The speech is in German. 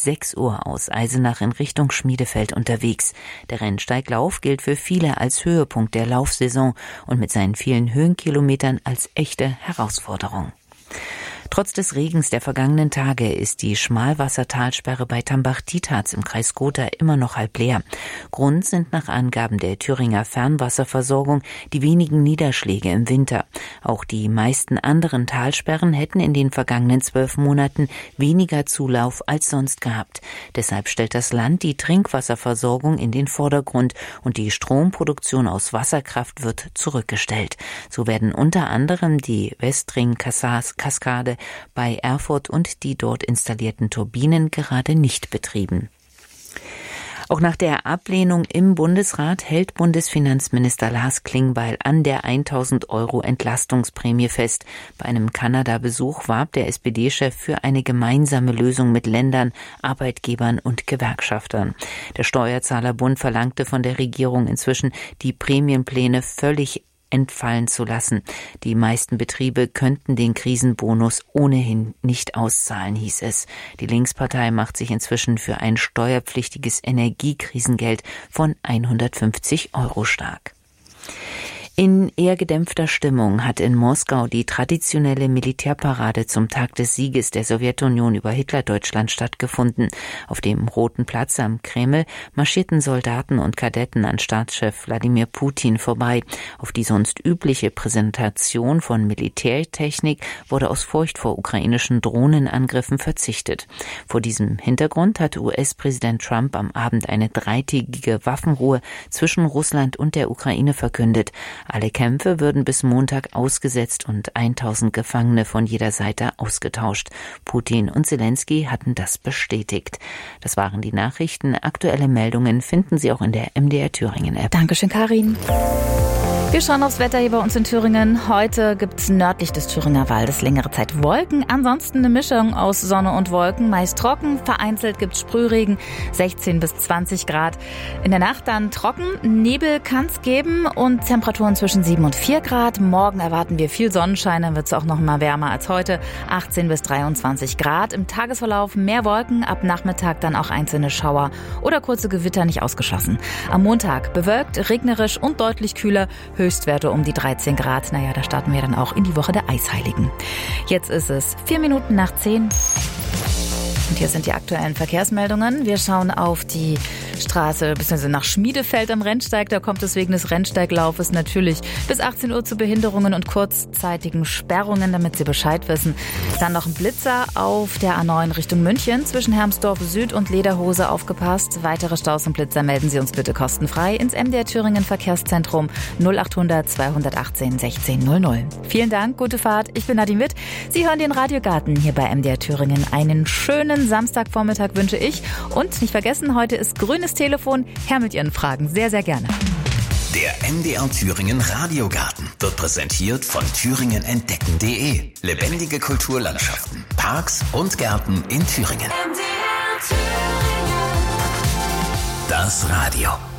6 Uhr aus Eisenach in Richtung Schmiedefeld unterwegs. Der Rennsteiglauf gilt für viele als Höhepunkt der Laufsaison und mit seinen vielen Höhenkilometern als echte Herausforderung. Trotz des Regens der vergangenen Tage ist die Schmalwassertalsperre bei Tambach-Dietharz im Kreis Gotha immer noch halb leer. Grund sind nach Angaben der Thüringer Fernwasserversorgung die wenigen Niederschläge im Winter. Auch die meisten anderen Talsperren hätten in den vergangenen 12 Monaten weniger Zulauf als sonst gehabt. Deshalb stellt das Land die Trinkwasserversorgung in den Vordergrund und die Stromproduktion aus Wasserkraft wird zurückgestellt. So werden unter anderem die Westring-Kaskade bei Erfurt und die dort installierten Turbinen gerade nicht betrieben. Auch nach der Ablehnung im Bundesrat hält Bundesfinanzminister Lars Klingbeil an der 1.000 € Entlastungsprämie fest. Bei einem Kanada-Besuch warb der SPD-Chef für eine gemeinsame Lösung mit Ländern, Arbeitgebern und Gewerkschaftern. Der Steuerzahlerbund verlangte von der Regierung inzwischen, die Prämienpläne völlig entfallen zu lassen. Die meisten Betriebe könnten den Krisenbonus ohnehin nicht auszahlen, hieß es. Die Linkspartei macht sich inzwischen für ein steuerpflichtiges Energiekrisengeld von 150 € stark. In eher gedämpfter Stimmung hat in Moskau die traditionelle Militärparade zum Tag des Sieges der Sowjetunion über Hitlerdeutschland stattgefunden. Auf dem Roten Platz am Kreml marschierten Soldaten und Kadetten an Staatschef Wladimir Putin vorbei. Auf die sonst übliche Präsentation von Militärtechnik wurde aus Furcht vor ukrainischen Drohnenangriffen verzichtet. Vor diesem Hintergrund hat US-Präsident Trump am Abend eine 3-tägige Waffenruhe zwischen Russland und der Ukraine verkündet. Alle Kämpfe würden bis Montag ausgesetzt und 1.000 Gefangene von jeder Seite ausgetauscht. Putin und Zelensky hatten das bestätigt. Das waren die Nachrichten. Aktuelle Meldungen finden Sie auch in der MDR Thüringen-App. Dankeschön, Karin. Wir schauen aufs Wetter hier bei uns in Thüringen. Heute gibt es nördlich des Thüringer Waldes längere Zeit Wolken. Ansonsten eine Mischung aus Sonne und Wolken, meist trocken. Vereinzelt gibt es Sprühregen, 16 bis 20 Grad. In der Nacht dann trocken, Nebel kann es geben und Temperaturen zwischen 7 und 4 Grad. Morgen erwarten wir viel Sonnenschein, dann wird es auch noch mal wärmer als heute, 18 bis 23 Grad. Im Tagesverlauf mehr Wolken, ab Nachmittag dann auch einzelne Schauer oder kurze Gewitter nicht ausgeschlossen. Am Montag bewölkt, regnerisch und deutlich kühler. Höchstwerte um die 13 Grad. Naja, da starten wir dann auch in die Woche der Eisheiligen. Jetzt ist es 4 Minuten nach 10. Und hier sind die aktuellen Verkehrsmeldungen. Wir schauen auf die Straße bzw. nach Schmiedefeld am Rennsteig. Da kommt es wegen des Rennsteiglaufes natürlich bis 18 Uhr zu Behinderungen und kurzzeitigen Sperrungen, damit Sie Bescheid wissen. Dann noch ein Blitzer auf der A9 Richtung München zwischen Hermsdorf Süd und Lederhose, aufgepasst. Weitere Staus und Blitzer melden Sie uns bitte kostenfrei ins MDR Thüringen Verkehrszentrum 0800 218 1600. Vielen Dank, gute Fahrt. Ich bin Nadine Witt. Sie hören den Radiogarten hier bei MDR Thüringen. Einen schönen Samstagvormittag wünsche ich. Und nicht vergessen, heute ist grünes Telefon. Her mit Ihren Fragen. Sehr, sehr gerne. Der MDR Thüringen Radiogarten wird präsentiert von thüringenentdecken.de. Lebendige Kulturlandschaften, Parks und Gärten in Thüringen. Das Radio.